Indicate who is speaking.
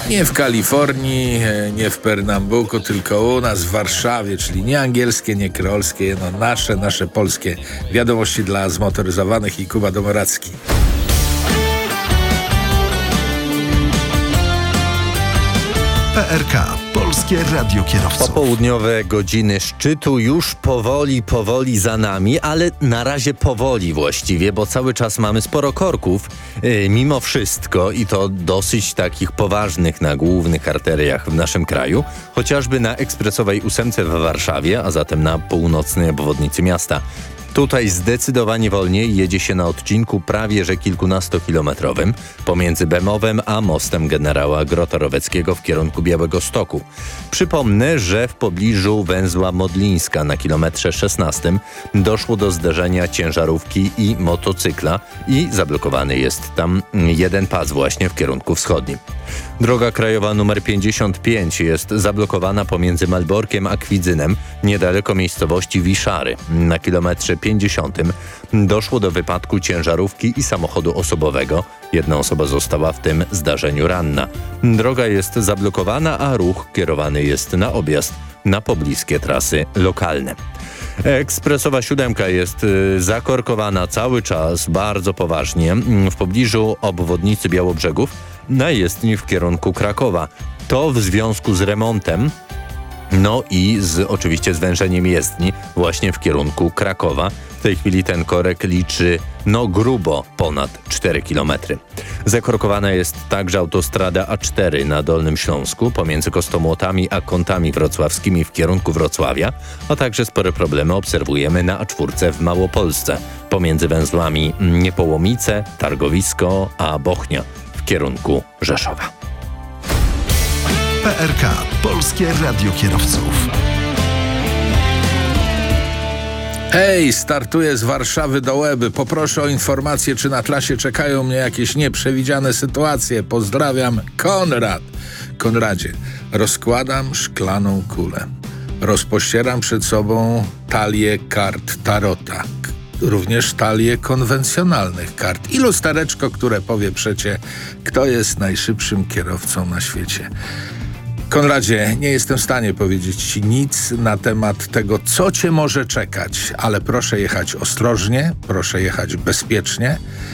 Speaker 1: Nie w Kalifornii, nie w Pernambuku, tylko u nas w Warszawie, czyli nie angielskie, nie kreolskie, no nasze polskie wiadomości dla zmotoryzowanych i Kuba Domoracki.
Speaker 2: PRK, Polskie Radio Kierowców.
Speaker 3: Popołudniowe godziny szczytu już powoli za nami, ale na razie powoli właściwie, bo cały czas mamy sporo korków. Mimo wszystko i to dosyć takich poważnych na głównych arteriach w naszym kraju, chociażby na ekspresowej 8 w Warszawie, a zatem na północnej obwodnicy miasta. Tutaj zdecydowanie wolniej jedzie się na odcinku prawie że kilkunastokilometrowym pomiędzy Bemowem a mostem generała Grota-Roweckiego w kierunku Białegostoku. Przypomnę, że w pobliżu węzła Modlińska na kilometrze 16 doszło do zderzenia ciężarówki i motocykla i zablokowany jest tam jeden pas właśnie w kierunku wschodnim. Droga krajowa nr 55 jest zablokowana pomiędzy Malborkiem a Kwidzynem, niedaleko miejscowości Wiszary. Na kilometrze 50 doszło do wypadku ciężarówki i samochodu osobowego. Jedna osoba została w tym zdarzeniu ranna. Droga jest zablokowana, a ruch kierowany jest na objazd na pobliskie trasy lokalne. Ekspresowa 7 jest zakorkowana cały czas bardzo poważnie w pobliżu obwodnicy Białobrzegów na jezdni w kierunku Krakowa. To w związku z remontem, no i oczywiście zwężeniem jezdni właśnie w kierunku Krakowa. W tej chwili ten korek liczy grubo ponad 4 km. Zakorkowana jest także autostrada A4 na Dolnym Śląsku pomiędzy Kostomłotami a Kątami Wrocławskimi w kierunku Wrocławia, a także spore problemy obserwujemy na A4 w Małopolsce pomiędzy węzłami Niepołomice, Targowisko a Bochnia w kierunku Rzeszowa.
Speaker 2: PRK, Polskie Radio Kierowców.
Speaker 1: Hej, startuję z Warszawy do Łeby. Poproszę o informację, czy na trasie czekają mnie jakieś nieprzewidziane sytuacje. Pozdrawiam, Konrad. Konradzie, rozkładam szklaną kulę. Rozpościeram przed sobą talię kart tarota. Również talię konwencjonalnych kart. I lustereczko, które powie przecie, kto jest najszybszym kierowcą na świecie. Konradzie, nie jestem w stanie powiedzieć Ci nic na temat tego, co Cię może czekać, ale proszę jechać ostrożnie, proszę jechać bezpiecznie.